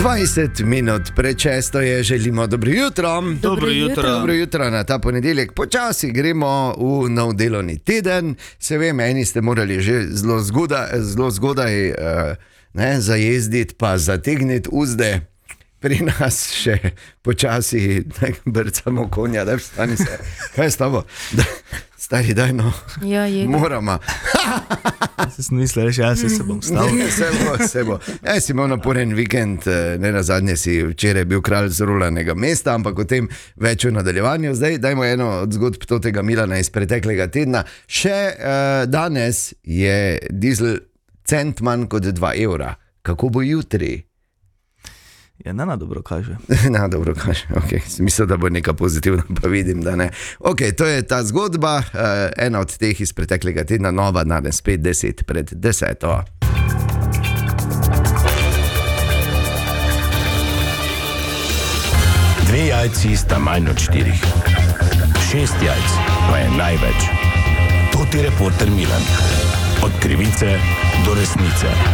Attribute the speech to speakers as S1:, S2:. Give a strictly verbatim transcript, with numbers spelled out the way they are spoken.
S1: dvajset minut pred šesto je, želimo dobro jutro.
S2: Dobro jutro.
S1: Dobro jutro na ta ponedeljek. Počasi gremo v nov delovni teden. Se vem, eni ste morali že zelo zgodaj, zelo zgodaj uh, ne, zajezditi, pa zategniti uzde. Pri nas še počasi brcamo konja, da vstani se. Kaj je s tabo? Da, stari, daj no.
S3: Ja, je.
S1: Moramo.
S2: Se sem mislil, že jaz se bom vstal.
S1: Se bo, se bo. Ja, si imel naporen vikend, ne nazadnje si včeraj bil kralj zrulanega mesta, ampak o tem več v nadaljevanju. Zdaj dajmo eno od zgodb totega Milana iz preteklega tedna. Še uh, danes je dizel cent manj kot dva evra. Kako bo jutri?
S2: Ja, ne na dobro kaže.
S1: Na dobro kaže, ok. Mislim, da bo neka pozitivna, pa vidim, da ne. Ok, to je ta zgodba, uh, ena od teh iz preteklega tedna, nova, danes pet deset pred deseto.
S4: Dve jajci sta manj od štirih. Šest jajc pa je največ. To ti reporter Milan. Od krivice do resnice.